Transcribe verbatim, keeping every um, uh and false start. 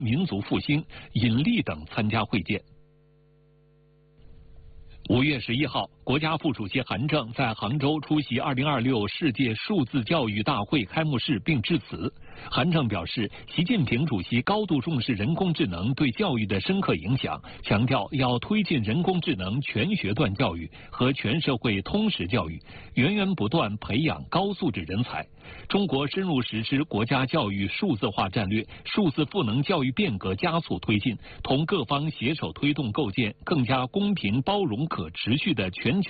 民族复兴、尹力等参加会见。五月十一号，国家副主席韩正在杭州出席二零二六世界数字教育大会开幕式并致辞。韩正表示，习近平主席高度重视人工智能对教育的深刻影响，强调要推进人工智能全学段教育和全社会通识教育，源源不断培养高素质人才。中国深入实施国家教育数字化战略，数字赋能教育变革加速推进，同各方携手推动构建更加公平、包容、可持续的全球